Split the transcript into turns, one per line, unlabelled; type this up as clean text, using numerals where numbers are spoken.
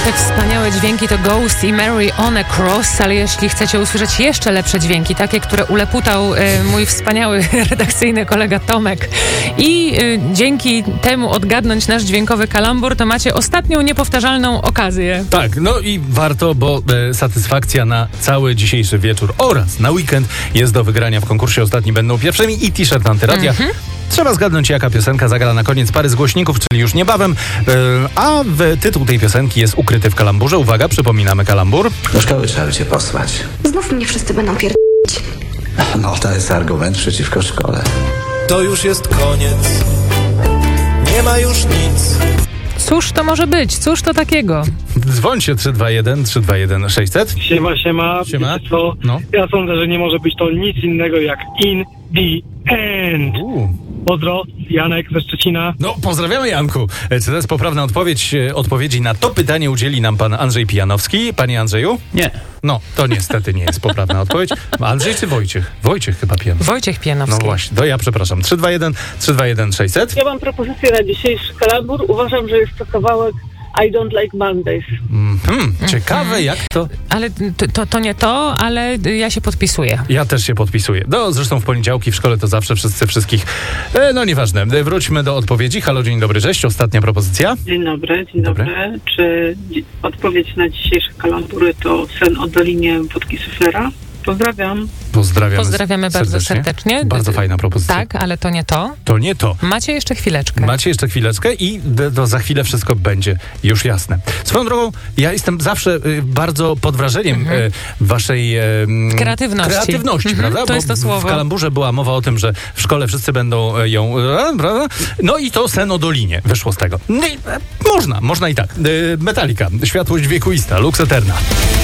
Te wspaniałe dźwięki to Ghost i Mary on a Cross, ale jeśli chcecie usłyszeć jeszcze lepsze dźwięki, takie, które uleputał mój wspaniały redakcyjny kolega Tomek i dzięki temu odgadnąć nasz dźwiękowy kalambur, to macie ostatnią niepowtarzalną okazję.
Tak, no i warto, bo satysfakcja na cały dzisiejszy wieczór oraz na weekend jest do wygrania w konkursie. Ostatni będą pierwszymi i t-shirt Antyradia. Trzeba zgadnąć, jaka piosenka zagra na koniec pary z głośników, czyli już niebawem. A tytuł tej piosenki jest ukryty w kalamburze. Uwaga, przypominamy kalambur.
Do szkoły trzeba cię posłać.
Znów mnie wszyscy będą pierdolić.
No, to jest argument przeciwko szkole.
To już jest koniec. Nie ma już nic.
Cóż to może być? Cóż to takiego?
Dzwońcie 321 600.
Siema.
Siema.
Wiecie co?
No.
Ja sądzę, że nie może być to nic innego jak In the End. Pozdro, Janek ze Szczecina.
No, pozdrawiamy, Janku. Czy to jest poprawna odpowiedź? Odpowiedzi na to pytanie udzieli nam pan Andrzej Pijanowski. Panie Andrzeju?
Nie.
No, to niestety nie jest poprawna odpowiedź. Andrzej czy Wojciech? Wojciech chyba Pijanowski.
Wojciech Pijanowski.
No właśnie, to ja przepraszam. 321 600.
Ja mam propozycję na dzisiejszy kalambur. Uważam, że jest to kawałek I Don't Like Mondays.
Ciekawe, jak to...
Ale to nie to, ale ja się podpisuję.
Ja też się podpisuję. No, zresztą w poniedziałki w szkole to zawsze wszyscy wszystkich... no, nieważne. Wróćmy do odpowiedzi. Halo, dzień dobry, cześć. Ostatnia propozycja.
Dzień dobry. Czy odpowiedź na dzisiejsze kalambury to Sen o Dolinie Wódki Suflera? Pozdrawiam.
Pozdrawiamy
bardzo serdecznie.
Bardzo fajna propozycja.
Tak, ale to nie to.
To nie to.
Macie jeszcze chwileczkę.
Macie jeszcze chwileczkę i za chwilę wszystko będzie już jasne. Swoją drogą, ja jestem zawsze bardzo pod wrażeniem waszej kreatywności, prawda?
To jest to słowo.
W kalamburze była mowa o tym, że w szkole wszyscy będą ją... No i to Sen o Dolinie wyszło z tego. Można i tak. Metallica, Światłość wiekuista, Lux Eterna.